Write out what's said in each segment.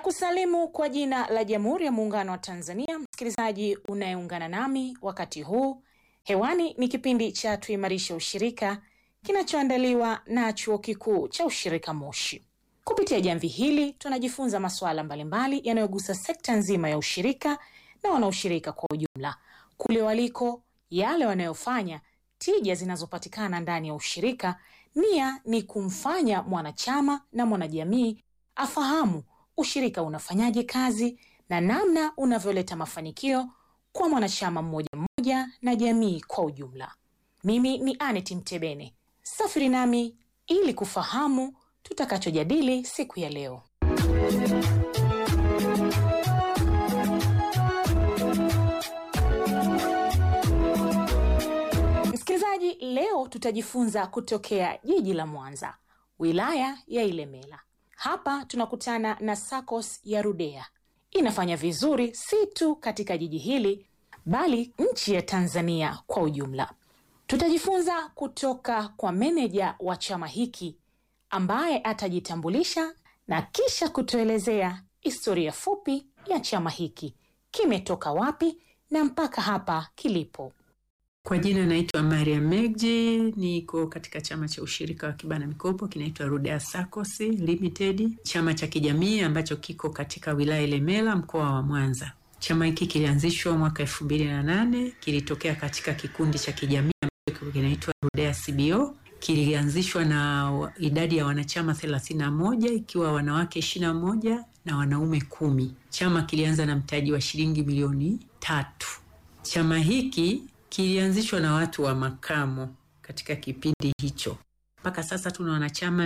Ninakusalimu kwa jina la Jamhuri ya Muungano wa Tanzania, msikilizaji unayeungana nami wakati huu. Hewani ni kipindi cha Tuimarishe Ushirika kinachoandaliwa na Chuo Kikuu cha Ushirika Moshi. Kupitia jamvi hili tunajifunza masuala mbalimbali yanayogusa sekta nzima ya ushirika na wanaushirika kwa ujumla. Kule waliko, yale wanayofanya, tija zinazopatikana ndani ya ushirika. Nia ni kumfanya mwanachama na mwanajamii afahamu ushirika unafanyaje kazi na namna unavyoleta mafanikio kwa mwanachama mmoja mmoja na jamii kwa ujumla. Mimi ni Aneti Mtebene. Safiri nami ili kufahamu tutakachojadili siku ya leo. Msikilizaji, leo tutajifunza kutokea jiji la Mwanza, wilaya ya Ilemela. Hapa tunakutana na SACCOS ya Rudea. Inafanya vizuri si tu katika jiji hili, bali nchi ya Tanzania kwa ujumla. Tutajifunza kutoka kwa meneja wa chama hiki ambaye atajitambulisha na kisha kutuelezea historia fupi ya chama hiki, kimetoka wapi na mpaka hapa kilipo. Kwa jina naitwa Maria Megji, niko katika chama cha ushirika wa akiba na mikopo kinaitwa Rudea SACCOS Limited, chama cha kijamii ambacho kiko katika wilaya Ilemela, mkoa wa Mwanza. Chama hiki kilianzishwa mwaka 2008, kilitokea katika kikundi cha kijamii ambacho kinaitwa Rudea CBO. Kilianzishwa na idadi ya wanachama 31, ikiwa wanawake 21 na wanaume 10. Chama kilianza na mtaji wa shilingi milioni 3. Chama hiki kilianzishwa na watu wa makamo katika kipindi hicho. Mpaka sasa tuna wanachama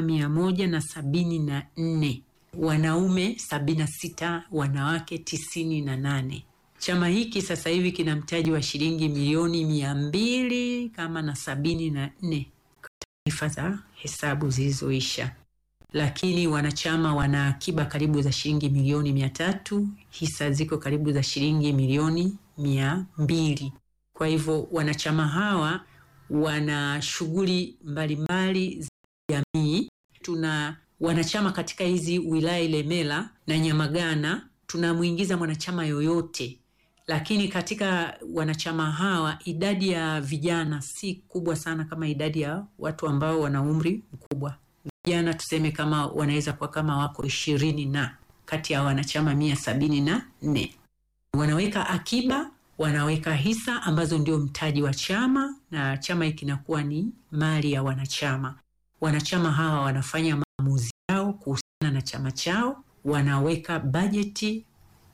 174, wanaume 76, wanawake 98. Chama hiki sasa hivi kina mtaji wa shilingi milioni 200 kama na 74, taarifa za hesabu zilizoisha. Lakini wanachama wana akiba karibu za shilingi milioni 300, hisa ziko karibu za shilingi milioni 200. Kwa hivyo wanachama hawa wana shughuli mbalimbali za jamii. Tuna wanachama katika hizi wilaya Ilemela na Nyamagana, tunamuingiza mwanachama yoyote. Lakini katika wanachama hawa idadi ya vijana si kubwa sana kama idadi ya watu ambao wana umri mkubwa. Vijana tuseme kama wanaweza kuwa kama wako 20 na kati ya wanachama 174. Wanaweka akiba, wanaweka hisa ambazo ndio mtaji wa chama, na chama hiki kinakuwa ni mali ya wanachama. Wanachama hawa wanafanya maamuzi yao kuhusiana na chama chao, wanaweka bajeti,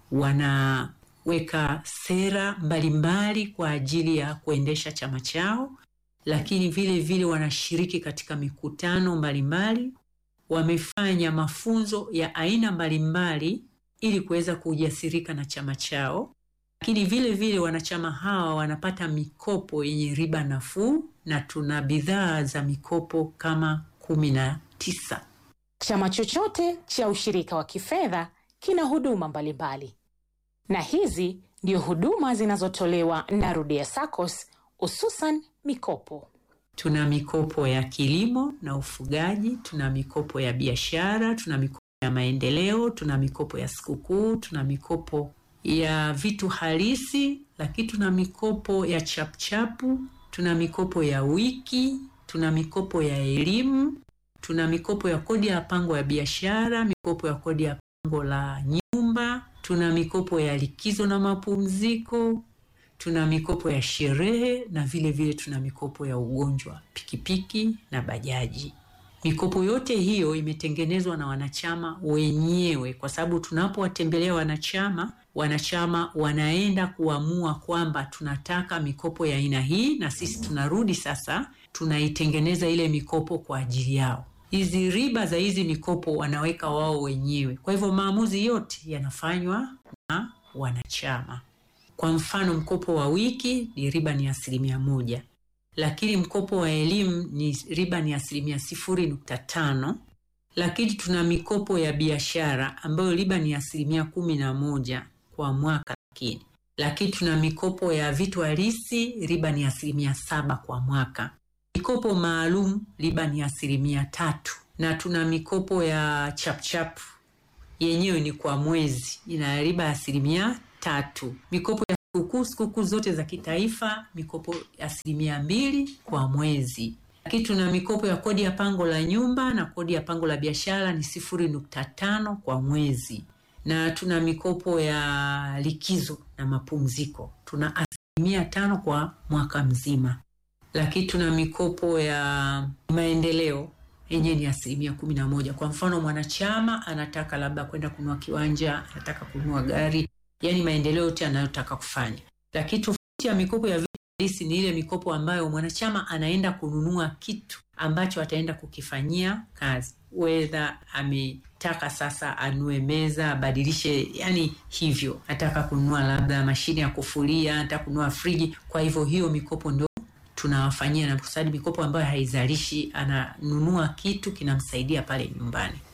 wanaweka sera mbalimbali kwa ajili ya kuendesha chama chao, lakini vile vile wanashiriki katika mikutano mbalimbali. Wamefanya mafunzo ya aina mbalimbali ili kuweza kujasirika na chama chao. Lakini vile vile wanachama hawa wanapata mikopo yenye riba nafuu, na tuna bidhaa za mikopo kama 19. Chama chochote cha ushirika wa kifedha kina huduma mbalimbali, na hizi ndio huduma zinazotolewa na Rudea SACCOS, hususan mikopo. Tuna mikopo ya kilimo na ufugaji, tuna mikopo ya biashara, tuna mikopo ya maendeleo, tuna mikopo ya sikukuu, tuna mikopo ya vitu halisi, lakini tuna mikopo ya chapchapu, tuna mikopo ya wiki, tuna mikopo ya elimu, tuna mikopo ya kodi ya pango ya biashara, mikopo ya kodi ya pango la nyumba, tuna mikopo ya likizo na mapumziko, tuna mikopo ya sherehe, na vile vile tuna mikopo ya ugonjwa, pikipiki na bajaji. Mikopo yote hiyo imetengenezwa na wanachama wenyewe, kwa sababu tunapowatembelea wanachama wanaenda kuamua kwamba tunataka mikopo ya aina hii, na sisi tunarudi sasa tunaitengeneza ile mikopo kwa ajili yao. Hizi riba za hizi mikopo wanaweka wao wenyewe. Kwa hivyo maamuzi yote yanafanywa na wanachama. Kwa mfano, mkopo wa wiki ni riba ni 1%. Lakini mkopo wa elimu ni riba ni 0.5. Lakini tuna mikopo ya biashara ambayo riba ni 11% kwa mwaka. Lakini tuna mikopo ya vitu halisi, riba ni 7% kwa mwaka. Mikopo maalum riba ni 3%. Na tuna mikopo ya chapchap yenyewe ni kwa mwezi, ina riba 3%. Mikopo ya sikukuu zote za kitaifa, mikopo 2% kwa mwezi. Lakini tuna mikopo ya kodi ya pango la nyumba na kodi ya pango la biashara ni 0.5 kwa mwezi. Na tuna mikopo ya likizo na mapumziko, tuna 5% kwa mwaka mzima. Lakini tuna mikopo ya maendeleo yenyewe ni 11%. Kwa mfano mwanachama anataka labda kwenda kununua kiwanja, anataka kununua gari, yani maendeleo yote anayotaka kufanya. Lakini tofauti ya mikopo ya halisi ni ile mikopo ambayo mwanachama anaenda kununua kitu ambacho ataenda kukifanyia kazi. Whether ametaka sasa anunue meza, abadilishe, yani hivyo. Ataka kununua labda mashine ya kufulia, ataka kununua friji. Kwa hivyo hiyo mikopo ndio tunawafanyia, na kusadi mikopo ambayo haizalishi, ananunua kitu kinamsaidia pale nyumbani.